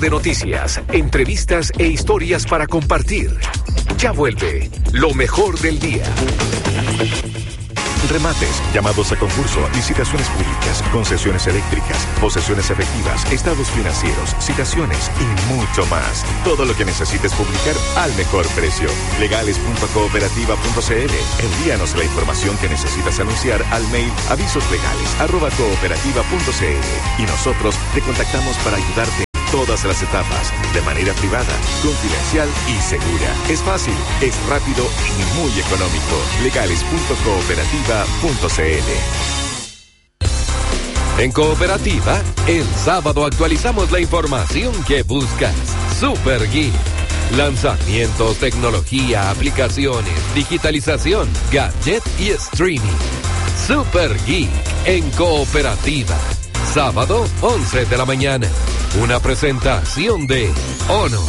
de noticias, entrevistas e historias para compartir. Ya vuelve lo mejor del día. Remates, llamados a concurso, licitaciones públicas, concesiones eléctricas, posesiones efectivas, estados financieros, citaciones y mucho más. Todo lo que necesites publicar al mejor precio. Legales.cooperativa.cl. Envíanos la información que necesitas anunciar al mail avisoslegales@cooperativa.cl y nosotros te contactamos para ayudarte todas las etapas, de manera privada, confidencial y segura. Es fácil, es rápido y muy económico. Legales.cooperativa.cl. En Cooperativa, el sábado actualizamos la información que buscas. Super Geek. Lanzamientos, tecnología, aplicaciones, digitalización, gadget y streaming. Super Geek en Cooperativa. Sábado, 11 de la mañana. Una presentación de Honor.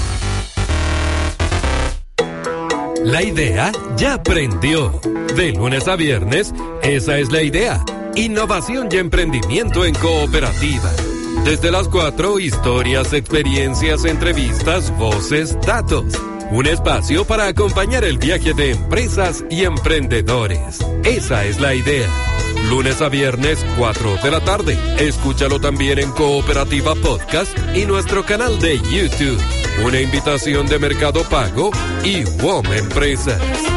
La idea ya prendió. De lunes a viernes, esa es la idea. Innovación y emprendimiento en Cooperativa. Desde las 4, historias, experiencias, entrevistas, voces, datos. Un espacio para acompañar el viaje de empresas y emprendedores. Esa es la idea. Lunes a viernes, 4 de la tarde. Escúchalo también en Cooperativa Podcast y nuestro canal de YouTube. Una invitación de Mercado Pago y WOM Empresas.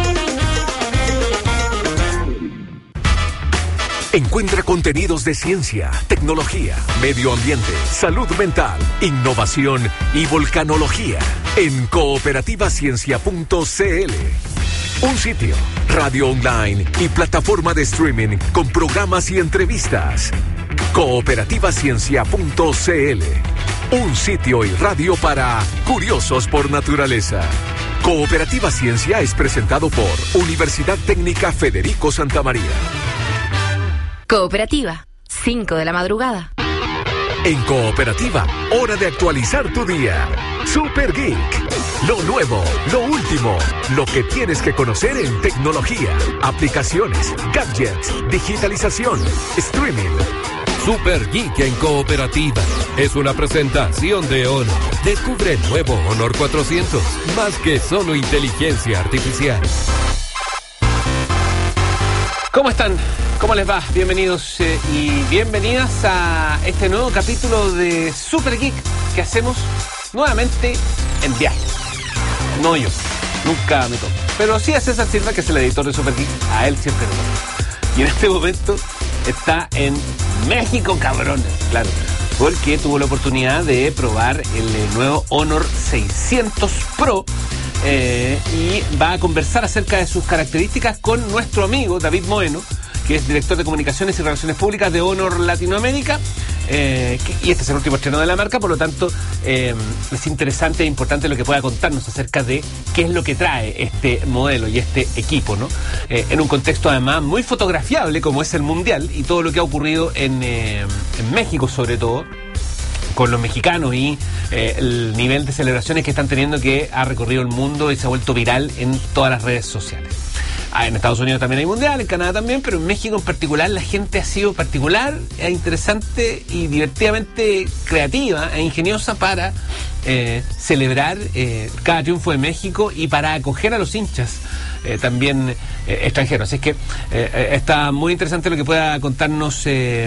Encuentra contenidos de ciencia, tecnología, medio ambiente, salud mental, innovación y volcanología en cooperativaciencia.cl. Un sitio, radio online y plataforma de streaming con programas y entrevistas. Cooperativaciencia.cl. Un sitio y radio para curiosos por naturaleza. Cooperativa Ciencia es presentado por Universidad Técnica Federico Santa María. Cooperativa, 5 de la madrugada. En Cooperativa, hora de actualizar tu día. Super Geek. Lo nuevo, lo último, lo que tienes que conocer en tecnología, aplicaciones, gadgets, digitalización, streaming. Super Geek en Cooperativa. Es una presentación de Honor. Descubre el nuevo Honor 400. Más que solo inteligencia artificial. ¿Cómo están? ¿Cómo les va? Bienvenidos y bienvenidas a este nuevo capítulo de Super Geek que hacemos nuevamente en viaje. No yo, nunca me toco. Pero sí a César Silva, que es el editor de Super Geek, a él siempre me toca. Y en este momento está en México, cabrones, claro. Porque tuvo la oportunidad de probar el nuevo Honor 600 Pro. Y va a conversar acerca de sus características con nuestro amigo David Moeno, que es director de Comunicaciones y Relaciones Públicas de Honor Latinoamérica, y este es el último estreno de la marca, por lo tanto es interesante e importante lo que pueda contarnos acerca de qué es lo que trae este modelo y este equipo, ¿no? En un contexto además muy fotografiable como es el Mundial y todo lo que ha ocurrido en México sobre todo, con los mexicanos y el nivel de celebraciones que están teniendo, que ha recorrido el mundo y se ha vuelto viral en todas las redes sociales. En Estados Unidos también hay mundial, en Canadá también, pero en México en particular la gente ha sido particular, interesante y divertidamente creativa e ingeniosa para celebrar cada triunfo de México y para acoger a los hinchas también extranjeros. Así es que está muy interesante lo que pueda contarnos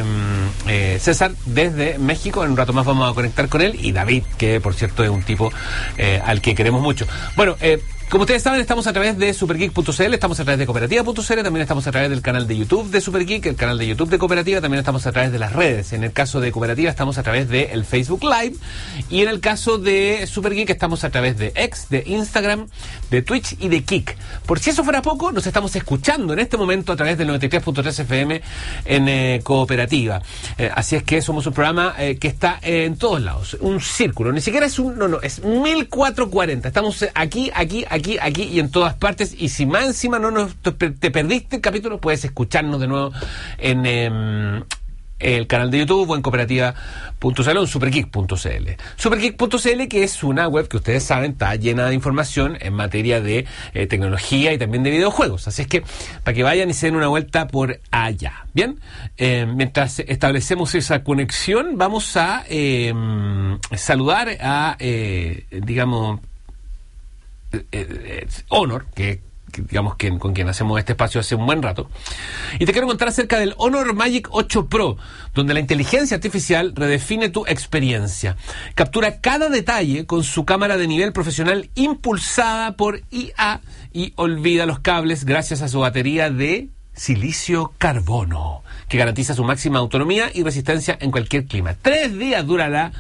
César desde México. En un rato más vamos a conectar con él, y David, que por cierto es un tipo al que queremos mucho. Bueno, como ustedes saben, estamos a través de supergeek.cl, estamos a través de cooperativa.cl, también estamos a través del canal de YouTube de Supergeek, el canal de YouTube de Cooperativa, también estamos a través de las redes. En el caso de Cooperativa estamos a través del Facebook Live, y en el caso de Supergeek estamos a través de X, de Instagram, de Twitch y de Kik. Por si eso fuera poco, nos estamos escuchando en este momento a través del 93.3 FM en Cooperativa. Así es que somos un programa que está en todos lados, un círculo, ni siquiera es es 1440. Estamos aquí y en todas partes, y si más encima te perdiste el capítulo, puedes escucharnos de nuevo en el canal de YouTube o en cooperativa.cl o en supergeek.cl. Supergeek.cl, que es una web que ustedes saben está llena de información en materia de tecnología y también de videojuegos. Así es que para que vayan y se den una vuelta por allá. Bien, mientras establecemos esa conexión, vamos a saludar a, Honor, con quien hacemos este espacio hace un buen rato. Y te quiero contar acerca del Honor Magic 8 Pro, donde la inteligencia artificial redefine tu experiencia. Captura cada detalle con su cámara de nivel profesional impulsada por IA y olvida los cables gracias a su batería de silicio carbono, que garantiza su máxima autonomía y resistencia en cualquier clima. 3 días dura la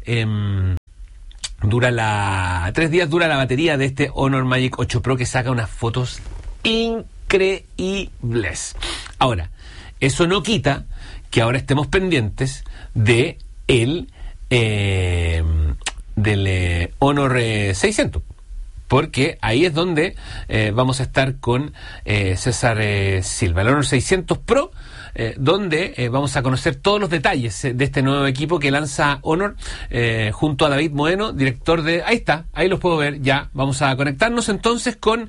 batería de este Honor Magic 8 Pro, que saca unas fotos increíbles. Ahora, eso no quita que ahora estemos pendientes de del Honor 600. Porque ahí es donde vamos a estar con César Silva, el Honor 600 Pro, donde vamos a conocer todos los detalles de este nuevo equipo que lanza Honor junto a David Moeno, director de... Ahí está, ahí los puedo ver ya. Vamos a conectarnos entonces con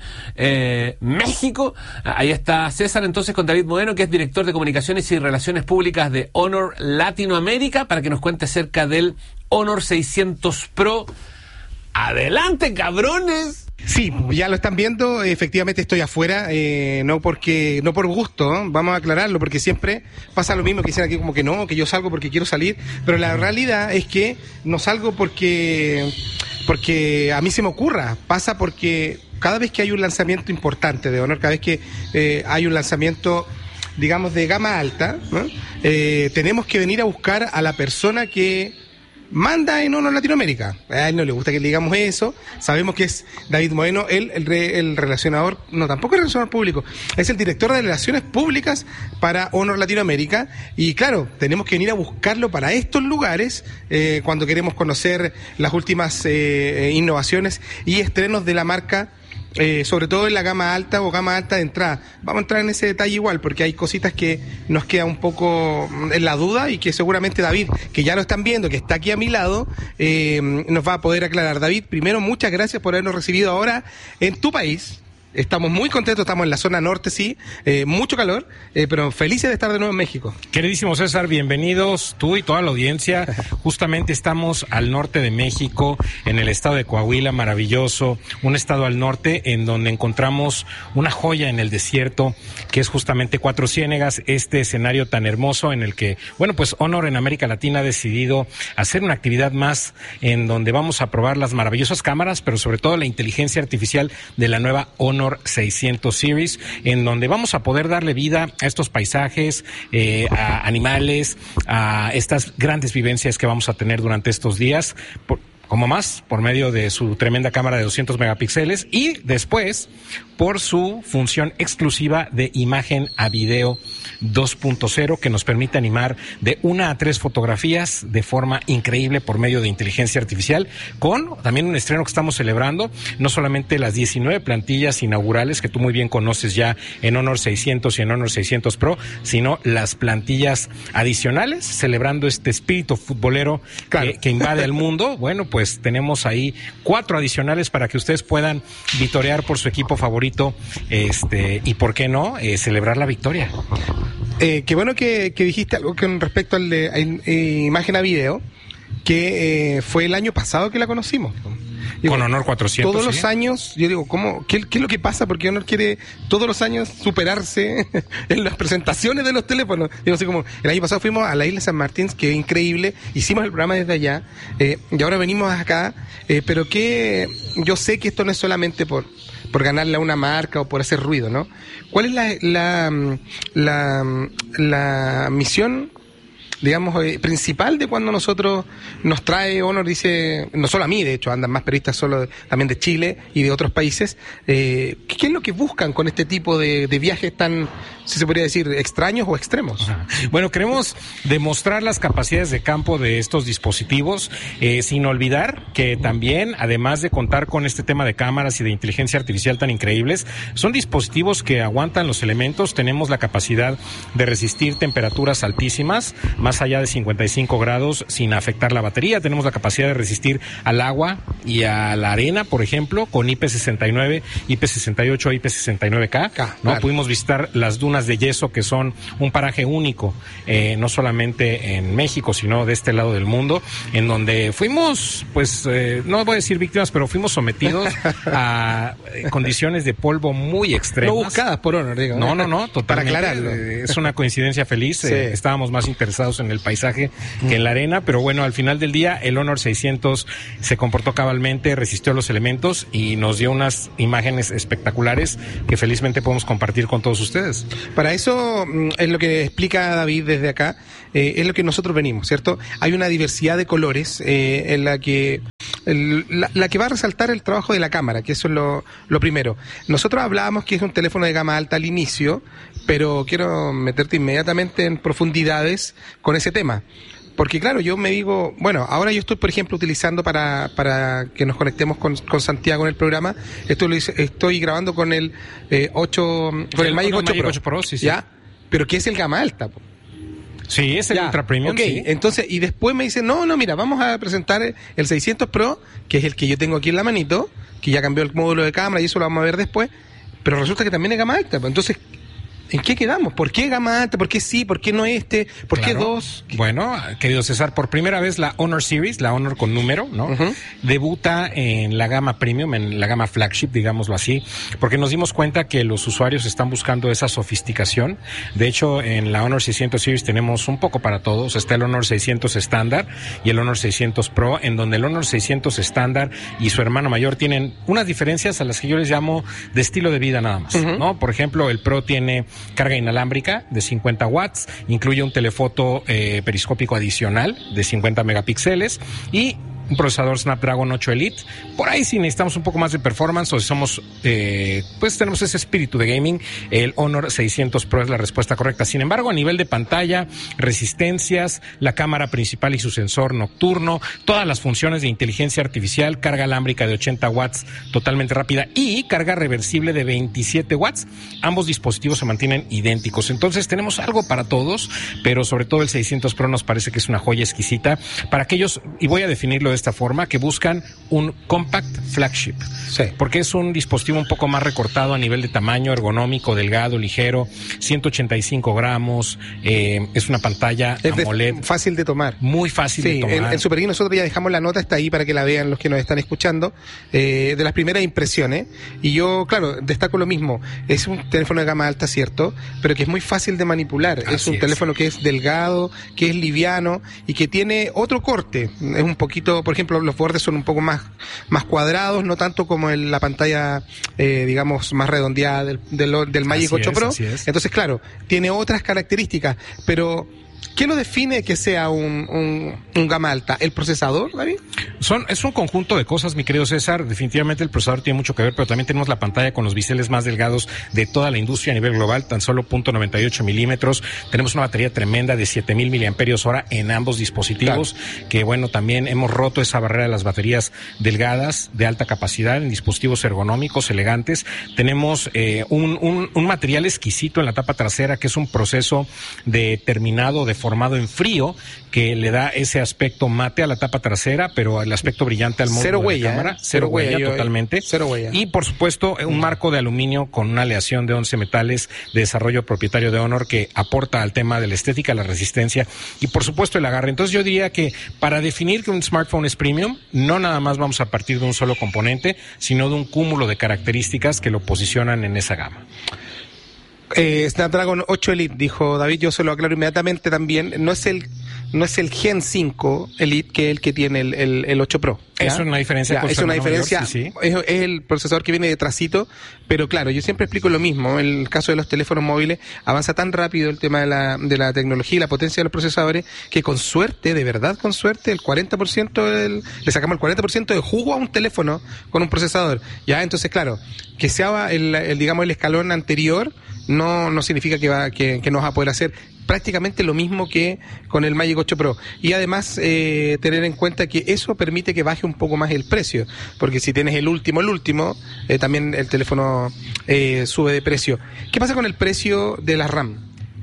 México. Ahí está César entonces con David Moeno, que es director de Comunicaciones y Relaciones Públicas de Honor Latinoamérica, para que nos cuente acerca del Honor 600 Pro. ¡Adelante, cabrones! Sí, ya lo están viendo, efectivamente estoy afuera, no por gusto, ¿no? Vamos a aclararlo, porque siempre pasa lo mismo, que dicen aquí como que no, que yo salgo porque quiero salir, pero la realidad es que no salgo porque a mí se me ocurra, pasa porque cada vez que hay un lanzamiento importante de Honor, cada vez que hay un lanzamiento, digamos, de gama alta, ¿no? Tenemos que venir a buscar a la persona que manda en Honor Latinoamérica. A él no le gusta que le digamos eso. Sabemos que es David Moeno, el relacionador, no, tampoco es relacionador público, es el director de Relaciones Públicas para Honor Latinoamérica. Y claro, tenemos que venir a buscarlo para estos lugares cuando queremos conocer las últimas innovaciones y estrenos de la marca. Sobre todo en la gama alta o gama alta de entrada. Vamos a entrar en ese detalle igual, porque hay cositas que nos queda un poco en la duda y que seguramente David, que ya lo están viendo, que está aquí a mi lado, nos va a poder aclarar. David, primero, muchas gracias por habernos recibido ahora en tu país. Estamos muy contentos, estamos en la zona norte, sí, mucho calor, pero felices de estar de nuevo en México. Queridísimo César, bienvenidos tú y toda la audiencia. Justamente estamos al norte de México, en el estado de Coahuila, maravilloso, un estado al norte en donde encontramos una joya en el desierto, que es justamente Cuatro Ciénegas, este escenario tan hermoso en el que, bueno, pues Honor en América Latina ha decidido hacer una actividad más en donde vamos a probar las maravillosas cámaras, pero sobre todo la inteligencia artificial de la nueva Honor 600 Series, en donde vamos a poder darle vida a estos paisajes, a animales, a estas grandes vivencias que vamos a tener durante estos días, por medio de su tremenda cámara de 200 megapíxeles y después por su función exclusiva de imagen a video 2.0, que nos permite animar de 1 a 3 fotografías de forma increíble por medio de inteligencia artificial, con también un estreno que estamos celebrando, no solamente las 19 plantillas inaugurales que tú muy bien conoces ya en Honor 600 y en Honor 600 Pro, sino las plantillas adicionales, celebrando este espíritu futbolero, claro, que invade el mundo. Bueno, pues tenemos ahí 4 adicionales para que ustedes puedan vitorear por su equipo favorito, y por qué no, celebrar la victoria. Qué bueno que dijiste algo con respecto al de imagen a video, que fue el año pasado que la conocimos. Digo, con Honor 400. Todos los años, yo digo, ¿qué es lo que pasa? Porque Honor quiere todos los años superarse en las presentaciones de los teléfonos. Digo, así como el año pasado fuimos a la isla San Martín, que increíble, hicimos el programa desde allá, y ahora venimos acá, pero que yo sé que esto no es solamente por ganarle a una marca o por hacer ruido, ¿no? ¿Cuál es la misión, digamos, principal de cuando nosotros nos trae Honor? Dice, no solo a mí, de hecho, andan más periodistas también de Chile y de otros países. ¿Qué es lo que buscan con este tipo de viajes tan, si se podría decir, extraños o extremos? Bueno, queremos demostrar las capacidades de campo de estos dispositivos, sin olvidar que también, además de contar con este tema de cámaras y de inteligencia artificial tan increíbles, son dispositivos que aguantan los elementos. Tenemos la capacidad de resistir temperaturas altísimas, más allá de 55 grados sin afectar la batería. Tenemos la capacidad de resistir al agua y a la arena, por ejemplo, con IP69, IP68, IP69K, ¿no? Claro. Pudimos visitar las dunas de yeso, que son un paraje único, no solamente en México, sino de este lado del mundo, en donde fuimos, pues, no voy a decir víctimas, pero fuimos sometidos a condiciones de polvo muy extremas. No buscadas por Honor, digo. No, totalmente. Para aclararlo. Es una coincidencia feliz. Sí. Estábamos más interesados en el paisaje que en la arena, pero bueno, al final del día, el Honor 600 se comportó cabalmente, resistió los elementos y nos dio unas imágenes espectaculares que felizmente podemos compartir con todos ustedes. Para eso es lo que explica David desde acá, es lo que nosotros venimos, ¿cierto? Hay una diversidad de colores en la que la que va a resaltar el trabajo de la cámara, que eso es lo primero. Nosotros hablábamos que es un teléfono de gama alta al inicio, pero quiero meterte inmediatamente en profundidades con ese tema. Porque claro, yo me digo, bueno, ahora yo estoy, por ejemplo, utilizando para que nos conectemos con Santiago en el programa, estoy grabando con el 8, con el Magic 8 Pro, sí. ¿ya? Pero ¿qué es el gama alta? Sí, es el Ultra Premium. Ok, sí. Entonces, y después me dicen, no, mira, vamos a presentar el 600 Pro, que es el que yo tengo aquí en la manito, que ya cambió el módulo de cámara y eso lo vamos a ver después, pero resulta que también es gama alta. Entonces, ¿en qué quedamos? ¿Por qué gama alta? ¿Por qué sí? ¿Por qué no este? ¿Por qué dos? Bueno, querido César, por primera vez la Honor Series, la Honor con número, ¿no? Uh-huh. Debuta en la gama premium, en la gama flagship, digámoslo así, porque nos dimos cuenta que los usuarios están buscando esa sofisticación. De hecho, en la Honor 600 Series tenemos un poco para todos. Está el Honor 600 estándar y el Honor 600 Pro, en donde el Honor 600 estándar y su hermano mayor tienen unas diferencias a las que yo les llamo de estilo de vida nada más, Uh-huh. ¿no? Por ejemplo, el Pro tiene carga inalámbrica de 50 watts, incluye un telefoto periscópico adicional de 50 megapíxeles y un procesador Snapdragon 8 Elite. Por ahí si necesitamos un poco más de performance o si somos, pues tenemos ese espíritu de gaming, el Honor 600 Pro es la respuesta correcta. Sin embargo, a nivel de pantalla, resistencias, la cámara principal y su sensor nocturno, todas las funciones de inteligencia artificial, carga alámbrica de 80 watts totalmente rápida y carga reversible de 27 watts, ambos dispositivos se mantienen idénticos. Entonces tenemos algo para todos, pero sobre todo el 600 Pro nos parece que es una joya exquisita para aquellos, y voy a definirlo de esta forma, que buscan un compact flagship. Sí. Porque es un dispositivo un poco más recortado a nivel de tamaño, ergonómico, delgado, ligero, 185 gramos, es una pantalla AMOLED. Fácil de tomar. Muy fácil de tomar. En Super Geek nosotros ya dejamos la nota, está ahí para que la vean los que nos están escuchando, de las primeras impresiones. Y yo, claro, destaco lo mismo. Es un teléfono de gama alta, cierto, pero que es muy fácil de manipular. Es un teléfono que es delgado, que es liviano y que tiene otro corte. Es un poquito, por ejemplo, los bordes son un poco más cuadrados, no tanto como en la pantalla, digamos, más redondeada del Magic 8 Pro. Entonces, claro, tiene otras características, pero ¿qué lo define que sea un gama alta? ¿El procesador, David? Es un conjunto de cosas, mi querido César. Definitivamente el procesador tiene mucho que ver, pero también tenemos la pantalla con los biseles más delgados de toda la industria a nivel global, tan solo 0.98 milímetros. Tenemos una batería tremenda de 7,000 miliamperios hora en ambos dispositivos, claro, que bueno, también hemos roto esa barrera de las baterías delgadas de alta capacidad en dispositivos ergonómicos, elegantes. Tenemos un material exquisito en la tapa trasera, que es un proceso determinado, formado en frío, que le da ese aspecto mate a la tapa trasera, pero el aspecto brillante al módulo de la cámara. Cero huella, totalmente. Cero huella. Y por supuesto, un marco de aluminio con una aleación de 11 metales de desarrollo propietario de Honor, que aporta al tema de la estética, la resistencia y por supuesto el agarre. Entonces yo diría que para definir que un smartphone es premium, no nada más vamos a partir de un solo componente, sino de un cúmulo de características que lo posicionan en esa gama. Snapdragon 8 Elite, dijo David, yo se lo aclaro inmediatamente también, no es el Gen 5 Elite, que es el que tiene el 8 Pro. ¿Ya? Es una diferencia. Es una diferencia, mayor, sí. Es el procesador que viene detrásito, pero claro, yo siempre explico lo mismo, en el caso de los teléfonos móviles, avanza tan rápido el tema de la tecnología y la potencia de los procesadores, que con suerte, de verdad con suerte, el 40% le sacamos el 40% de jugo a un teléfono con un procesador. Ya, entonces claro, que sea digamos el escalón anterior, no significa que no vas a poder hacer prácticamente lo mismo que con el Magic 8 Pro. Y además tener en cuenta que eso permite que baje un poco más el precio, porque si tienes el último, también el teléfono sube de precio. ¿Qué pasa con el precio de la RAM?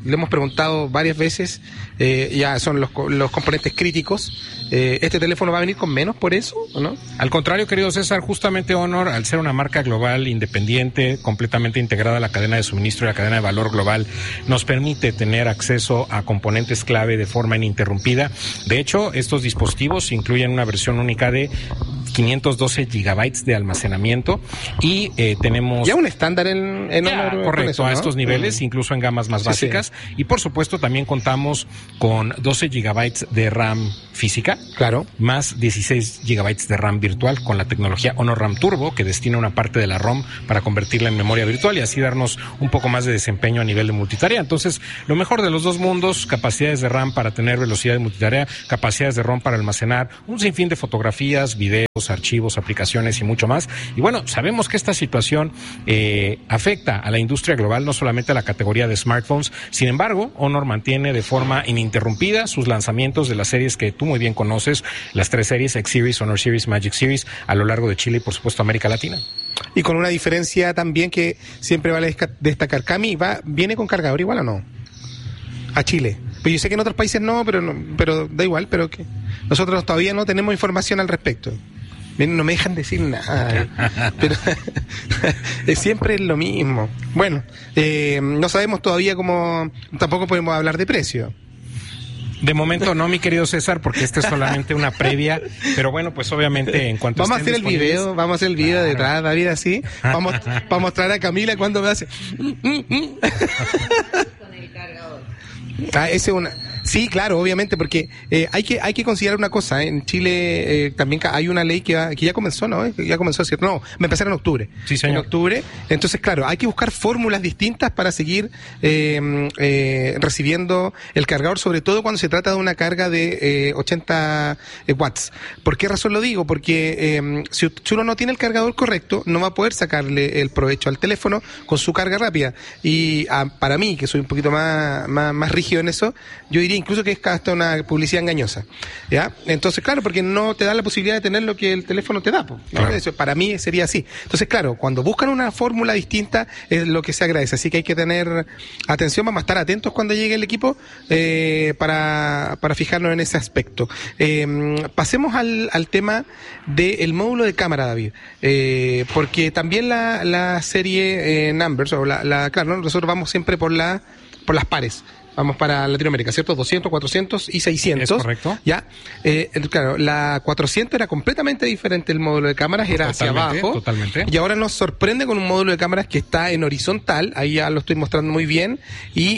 le hemos preguntado varias veces, ya son los componentes críticos. ¿Este teléfono va a venir con menos por eso o no? Al contrario, querido César, justamente Honor, al ser una marca global, independiente, completamente integrada a la cadena de suministro y la cadena de valor global, nos permite tener acceso a componentes clave de forma ininterrumpida. De hecho, estos dispositivos incluyen una versión única de 512 gigabytes de almacenamiento y tenemos... Ya un estándar en Honor. Correcto, eso, ¿no? a estos niveles, incluso en gamas más básicas. Sí. Y por supuesto también contamos con 12 gigabytes de RAM física. Claro. Más 16 gigabytes de RAM virtual con la tecnología Honor RAM Turbo, que destina una parte de la ROM para convertirla en memoria virtual y así darnos un poco más de desempeño a nivel de multitarea. Entonces, lo mejor de los dos mundos, capacidades de RAM para tener velocidad de multitarea, capacidades de ROM para almacenar un sinfín de fotografías, videos, archivos, aplicaciones y mucho más. Y bueno, sabemos que esta situación afecta a la industria global, no solamente a la categoría de smartphones. Sin embargo, Honor mantiene de forma ininterrumpida sus lanzamientos de las series que tú muy bien conoces, las 3 series, X Series, Honor Series, Magic Series, a lo largo de Chile y por supuesto América Latina. Y con una diferencia también que siempre vale destacar. Cami, ¿viene con cargador igual o no? A Chile. Pues yo sé que en otros países no, pero da igual, pero que nosotros todavía no tenemos información al respecto. No me dejan decir nada, pero siempre es lo mismo. Bueno, no sabemos todavía cómo, tampoco podemos hablar de precio. De momento no, mi querido César, porque esta es solamente una previa, pero bueno, pues obviamente en cuanto vamos a hacer el video detrás, David, así, vamos a mostrar a Camila cuando me hace con el cargador. Ese es una... Sí, claro, obviamente, porque hay que considerar una cosa. En Chile también hay una ley que ya comenzó, ¿no? Ya comenzó, ¿cierto? No, me empezó en octubre. Sí, señor. En octubre. Entonces, claro, hay que buscar fórmulas distintas para seguir recibiendo el cargador, sobre todo cuando se trata de una carga de 80 watts. ¿Por qué razón lo digo? Porque si uno no tiene el cargador correcto, no va a poder sacarle el provecho al teléfono con su carga rápida. Y para mí, que soy un poquito más rígido en eso, yo diría incluso que es hasta una publicidad engañosa, ¿ya? Entonces, claro, porque no te da la posibilidad de tener lo que el teléfono te da, ¿no? Claro. Eso para mí sería así. Entonces, claro, cuando buscan una fórmula distinta es lo que se agradece, así que hay que tener atención, vamos a estar atentos cuando llegue el equipo para fijarnos en ese aspecto. Pasemos al tema del módulo de cámara, David, porque también la serie Numbers, o claro, nosotros vamos siempre por las pares. Vamos para Latinoamérica, ¿cierto? 200, 400 y 600. Es correcto. Ya. Claro, la 400 era completamente diferente el módulo de cámaras, era hacia abajo. Totalmente. Y ahora nos sorprende con un módulo de cámaras que está en horizontal, ahí ya lo estoy mostrando muy bien. Y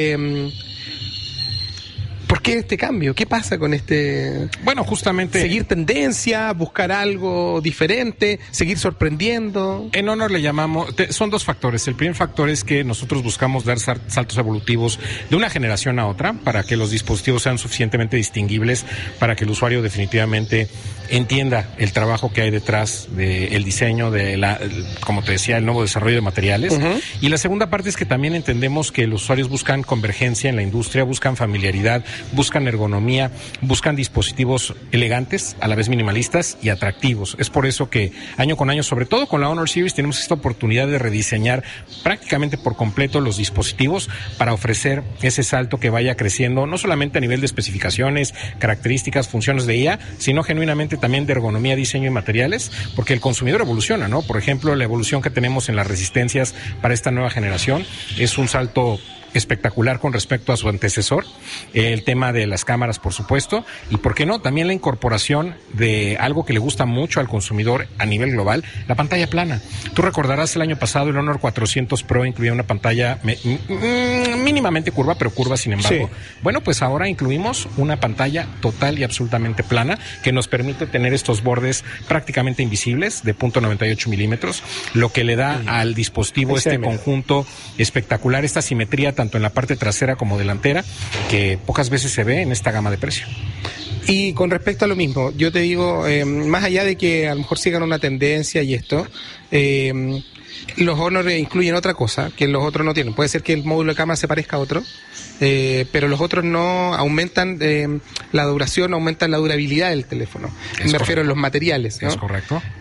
¿por qué este cambio? ¿Qué pasa con este...? Bueno, justamente... Seguir tendencia, buscar algo diferente, seguir sorprendiendo. En Honor le llamamos... Son dos factores. El primer factor es que nosotros buscamos dar saltos evolutivos de una generación a otra para que los dispositivos sean suficientemente distinguibles, para que el usuario definitivamente entienda el trabajo que hay detrás del diseño, como te decía, el nuevo desarrollo de materiales. Uh-huh. Y la segunda parte es que también entendemos que los usuarios buscan convergencia en la industria, buscan familiaridad, buscan ergonomía, buscan dispositivos elegantes, a la vez minimalistas y atractivos. Es por eso que año con año, sobre todo con la Honor Series, tenemos esta oportunidad de rediseñar prácticamente por completo los dispositivos para ofrecer ese salto que vaya creciendo, no solamente a nivel de especificaciones, características, funciones de IA, sino genuinamente también de ergonomía, diseño y materiales, porque el consumidor evoluciona, ¿no? Por ejemplo, la evolución que tenemos en las resistencias para esta nueva generación es un salto espectacular con respecto a su antecesor, el tema de las cámaras, por supuesto, y por qué no, también la incorporación de algo que le gusta mucho al consumidor a nivel global, la pantalla plana. Tú recordarás el año pasado el Honor 400 Pro incluía una pantalla mínimamente curva, pero curva sin embargo. Sí. Bueno, pues ahora incluimos una pantalla total y absolutamente plana que nos permite tener estos bordes prácticamente invisibles de 0.98 milímetros, lo que le da al dispositivo este conjunto espectacular, esta simetría tanto en la parte trasera como delantera, que pocas veces se ve en esta gama de precio. Y con respecto a lo mismo, yo te digo, más allá de que a lo mejor sigan una tendencia y esto, los Honor incluyen otra cosa que los otros no tienen. Puede ser que el módulo de cámara se parezca a otro, pero los otros no aumentan la duración, aumentan la durabilidad del teléfono. Me refiero a los materiales, ¿no? Es correcto.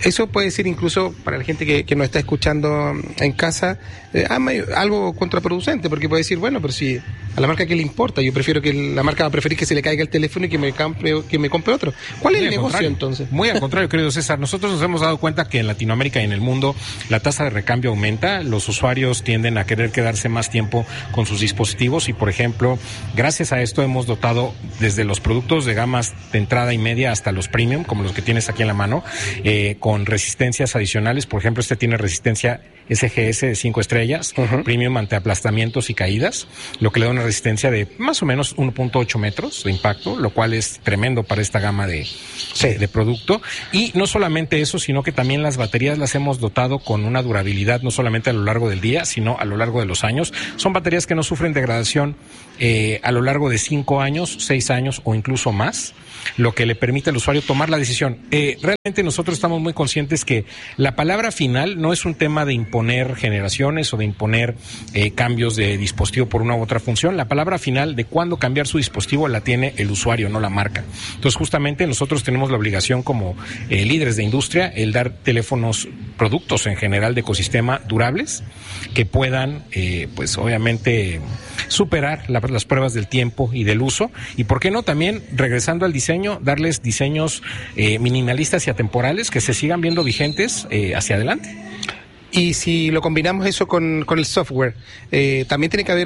Eso puede ser incluso para la gente que nos está escuchando en casa algo contraproducente, porque puede decir, bueno, pero si a la marca que le importa, yo prefiero que la marca va a preferir que se le caiga el teléfono y que me compre otro. ¿Cuál es el negocio entonces? Muy al contrario, querido César. Nosotros nos hemos dado cuenta que en Latinoamérica y en el mundo la tasa de recambio aumenta, los usuarios tienden a querer quedarse más tiempo con sus dispositivos y, por ejemplo, gracias a esto hemos dotado desde los productos de gamas de entrada y media hasta los premium, como los que tienes aquí en la mano, con resistencias adicionales. Por ejemplo, este tiene resistencia SGS de 5 estrellas, premium ante aplastamientos y caídas, lo que le da una resistencia de más o menos 1.8 metros de impacto, lo cual es tremendo para esta gama de producto. Y no solamente eso, sino que también las baterías las hemos dotado con una durabilidad no solamente a lo largo del día, sino a lo largo de los años. Son baterías que no sufren degradación a lo largo de 5 años, 6 años o incluso más, lo que le permite al usuario tomar la decisión. Realmente nosotros estamos muy conscientes que la palabra final no es un tema de imponer generaciones o de imponer cambios de dispositivo por una u otra función. La palabra final de cuándo cambiar su dispositivo la tiene el usuario, no la marca. Entonces, justamente nosotros tenemos la obligación como líderes de industria el dar teléfonos, productos en general de ecosistema durables que puedan, pues obviamente, superar las pruebas del tiempo y del uso. Y por qué no también, regresando al diseño, darles diseños minimalistas y atemporales que se sigan viendo vigentes hacia adelante. Y si lo combinamos eso con el software, también tiene que haber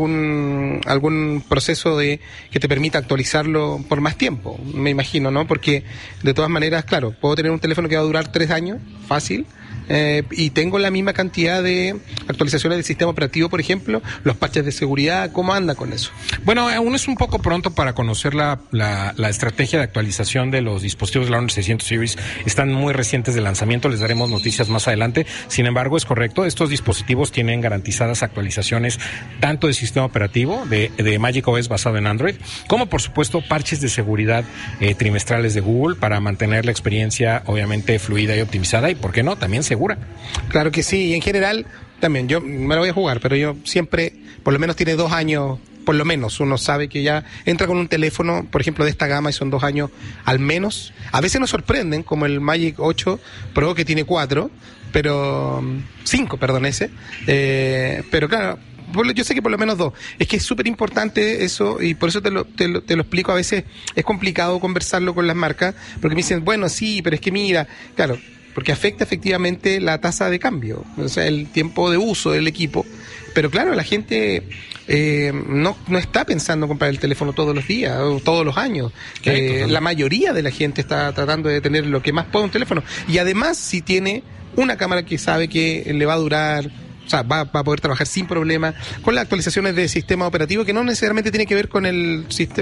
algún proceso que te permita actualizarlo por más tiempo, me imagino, ¿no? Porque de todas maneras, claro, puedo tener un teléfono que va a durar 3 años, fácil, y tengo la misma cantidad de actualizaciones del sistema operativo, por ejemplo, los parches de seguridad. ¿Cómo anda con eso? Bueno, aún es un poco pronto para conocer la estrategia de actualización de los dispositivos de la Honor 600 Series. Están muy recientes de lanzamiento, les daremos noticias más adelante. Sin embargo, es correcto, estos dispositivos tienen garantizadas actualizaciones tanto del sistema operativo de Magic OS basado en Android, como por supuesto parches de seguridad trimestrales de Google para mantener la experiencia obviamente fluida y optimizada y, ¿por qué no?, también segura. Claro que sí, y en general también, yo me lo voy a jugar, pero yo siempre, por lo menos tiene 2 años, por lo menos uno sabe que ya entra con un teléfono, por ejemplo, de esta gama, y son 2 años al menos. A veces nos sorprenden, como el Magic 8 Pro, que tiene 4, pero 5, perdón, ese. Pero claro, yo sé que por lo menos 2. Es que es súper importante eso, y por eso te lo explico. A veces es complicado conversarlo con las marcas, porque me dicen, bueno, sí, pero es que mira, claro, porque afecta efectivamente la tasa de cambio, o sea, el tiempo de uso del equipo. Pero claro, la gente no está pensando en comprar el teléfono todos los días o todos los años. La mayoría de la gente está tratando de tener lo que más pueda un teléfono. Y además, si tiene una cámara que sabe que le va a durar, o sea, va a poder trabajar sin problema con las actualizaciones de sistema operativo, que no necesariamente tiene que ver con el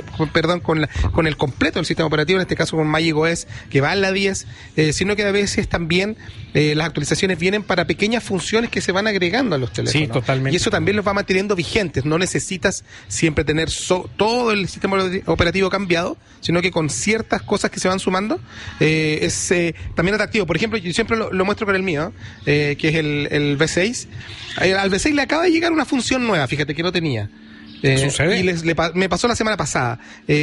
con el completo del sistema operativo, en este caso con Magic OS, que va a la 10, sino que a veces también las actualizaciones vienen para pequeñas funciones que se van agregando a los teléfonos. Sí, totalmente. Y eso también los va manteniendo vigentes. No necesitas siempre tener todo el sistema operativo cambiado, sino que con ciertas cosas que se van sumando es también atractivo. Por ejemplo, yo siempre lo muestro con el mío, que es el V6. Al V6 le acaba de llegar una función nueva, fíjate, que no tenía. ¿Sucede? Y me pasó la semana pasada.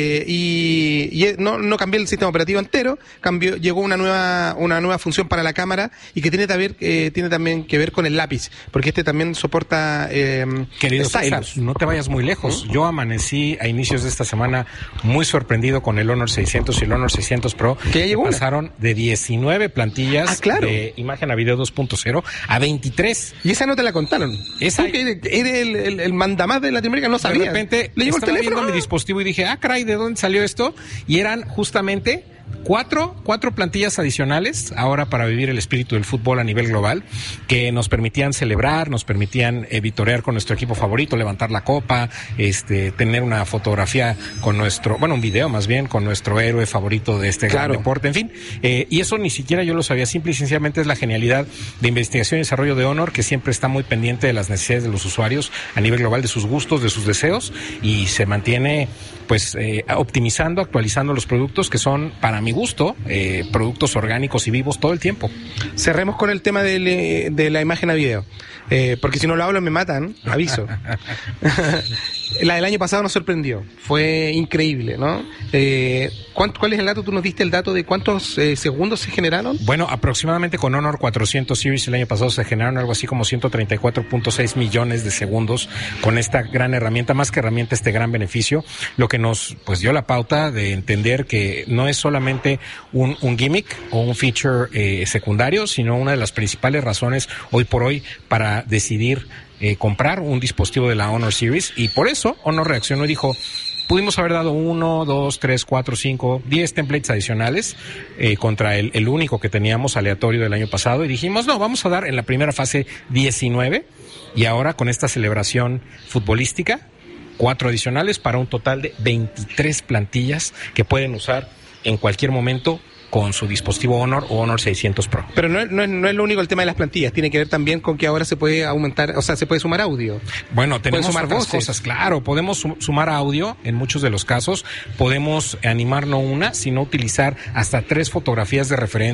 Y no cambié el sistema operativo entero, llegó una nueva función para la cámara, y que tiene también que ver con el lápiz, porque este también soporta Querido César, no te vayas muy lejos. Yo amanecí a inicios de esta semana muy sorprendido con el Honor 600 y el Honor 600 Pro, que ya llegó pasaron de 19 plantillas de imagen a video 2.0 a 23. Y esa no te la contaron. Esa, tú, que eres el mandamás de Latinoamérica, no sabía. De repente le llegó el teléfono, viendo mi dispositivo y dije, caray, ¿de dónde salió esto? Y eran justamente cuatro plantillas adicionales ahora para vivir el espíritu del fútbol a nivel global, que nos permitían celebrar, nos permitían vitorear con nuestro equipo favorito, levantar la copa, tener una fotografía con un video más bien, con nuestro héroe favorito de este gran deporte, en fin. Y eso ni siquiera yo lo sabía. Simple y sencillamente es la genialidad de investigación y desarrollo de Honor, que siempre está muy pendiente de las necesidades de los usuarios a nivel global, de sus gustos, de sus deseos, y se mantiene optimizando, actualizando los productos, que son, para mi gusto, productos orgánicos y vivos todo el tiempo. Cerremos con el tema de la imagen a video, porque si no lo hablo me matan, aviso. La del año pasado nos sorprendió, fue increíble, ¿no? ¿Cuál es el dato? Tú nos diste el dato de cuántos segundos se generaron. Bueno, aproximadamente con Honor 400 Series el año pasado se generaron algo así como 134.6 millones de segundos con esta gran herramienta, más que herramienta, este gran beneficio, lo que nos pues dio la pauta de entender que no es solamente un gimmick o un feature secundario, sino una de las principales razones hoy por hoy para decidir comprar un dispositivo de la Honor Series, y por eso Honor reaccionó y dijo: pudimos haber dado 1, 2, 3, 4, 5, 10 templates adicionales contra el único que teníamos aleatorio del año pasado, y dijimos, no, vamos a dar en la primera fase 19, y ahora con esta celebración futbolística 4 adicionales para un total de 23 plantillas que pueden usar en cualquier momento con su dispositivo Honor o Honor 600 Pro. Pero no es lo único el tema de las plantillas, tiene que ver también con que ahora se puede aumentar, o sea, se puede sumar audio. Bueno, tenemos sumar otras voces. cosas, claro, podemos sumar audio en muchos de los casos, podemos animar no una, sino utilizar hasta 3 fotografías de referencia